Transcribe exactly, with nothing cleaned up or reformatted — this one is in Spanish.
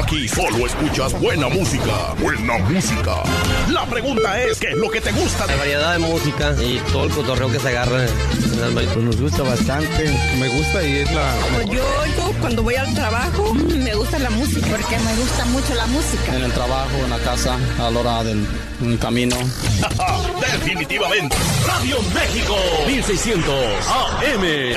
Aquí solo escuchas buena música. Buena música. La pregunta es, ¿qué es lo que te gusta? La variedad de música y todo el cotorreo que se agarra en las bailas. Pues nos gusta bastante. Me gusta y es la... Pues yo oigo cuando voy al trabajo, me gusta la música. Porque me gusta mucho la música. En el trabajo, en la casa, a la hora del camino. Definitivamente. Radio México mil seiscientos A M.